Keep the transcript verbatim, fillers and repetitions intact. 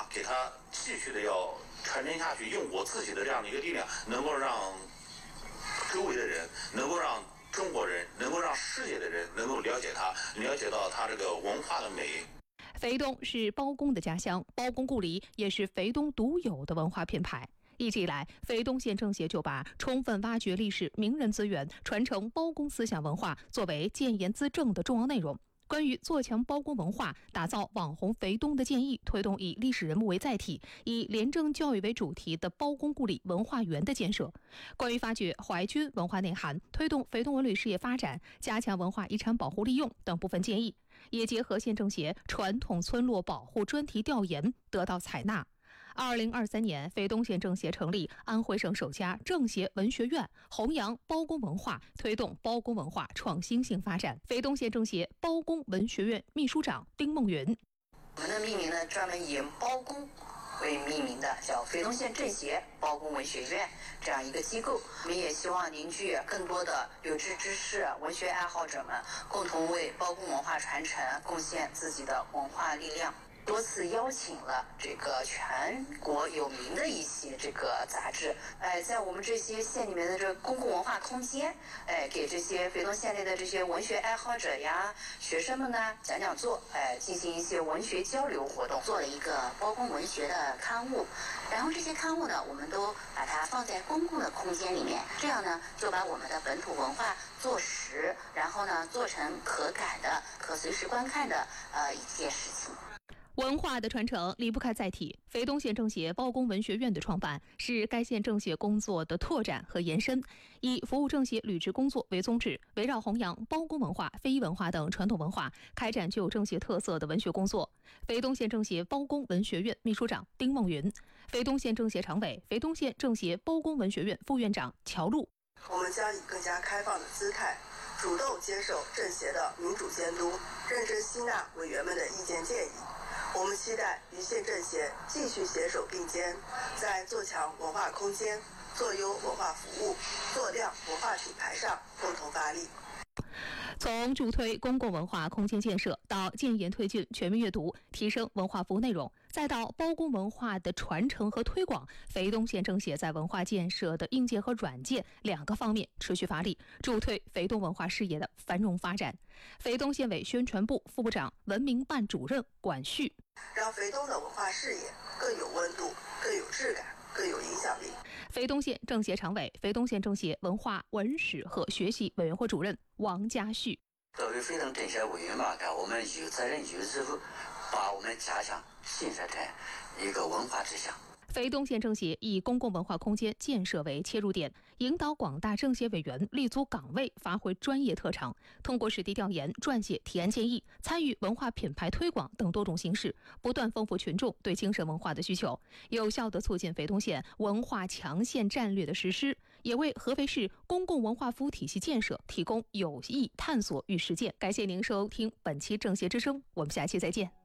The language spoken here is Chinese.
啊，给他继续的要传承下去，用我自己的这样的一个力量，能够让周围的人，能够让中国人，能够让世界的人能够了解他，了解到他这个文化的美。 肥东是包公的家乡，包公故里也是肥东独有的文化品牌。一直以来，肥东县政协就把充分挖掘历史名人资源、传承包公思想文化作为建言资政的重要内容。关于做强包公文化、打造网红肥东的建议，推动以历史人物为载体、以廉政教育为主题的包公故里文化园的建设；关于发掘淮军文化内涵、推动肥东文旅事业发展、加强文化遗产保护利用等部分建议，也结合县政协传统村落保护专题调研得到采纳。二零二三年，肥东县政协成立安徽省首家政协文学院，弘扬包公文化，推动包公文化创新性发展。肥东县政协包公文学院秘书长丁梦云： 我们的命名呢，专门以包公为命名的，叫肥东县政协包公文学院这样一个机构。我们也希望凝聚更多的有志之士、文学爱好者们，共同为包公文化传承贡献自己的文化力量。多次邀请了这个全国有名的一些这个杂志，哎，在我们这些县里面的这个公共文化空间，哎，给这些肥东县内的这些文学爱好者呀、学生们呢讲讲座，哎，进行一些文学交流活动，做了一个包公文学的刊物。然后这些刊物呢，我们都把它放在公共的空间里面，这样呢，就把我们的本土文化做实，然后呢，做成可感的、可随时观看的呃一件事情。 文化的传承离不开载体。肥东县政协包公文学院的创办是该县政协工作的拓展和延伸，以服务政协履职工作为宗旨，围绕弘扬包公文化、非遗文化等传统文化，开展具有政协特色的文学工作。肥东县政协包公文学院秘书长丁梦云，肥东县政协常委、肥东县政协包公文学院副院长乔璐： 我们将以更加开放的姿态，主动接受政协的民主监督，认真吸纳委员们的意见建议。我们期待与县政协继续携手并肩，在做强文化空间、做优文化服务、做亮文化品牌上共同发力。 从助推公共文化空间建设到建言推进全民阅读，提升文化服务内容，再到包公文化的传承和推广，肥东县政协在文化建设的硬件和软件两个方面持续发力，助推肥东文化事业的繁荣发展。肥东县委宣传部副部长、文明办主任管旭： 让肥东的文化事业更有温度、更有质感、更有影响力。 肥东县政协常委、肥东县政协文化文史和学习委员会主任王家旭： 作为肥东政协委员吧，我们有责任有义务把我们家乡建设成一个文化之乡。 肥东县政协以公共文化空间建设为切入点，引导广大政协委员立足岗位，发挥专业特长，通过实地调研、撰写提案建议、参与文化品牌推广等多种形式，不断丰富群众对精神文化的需求，有效地促进肥东县文化强县战略的实施，也为合肥市公共文化服务体系建设提供有益探索与实践。感谢您收听本期政协之声，我们下期再见。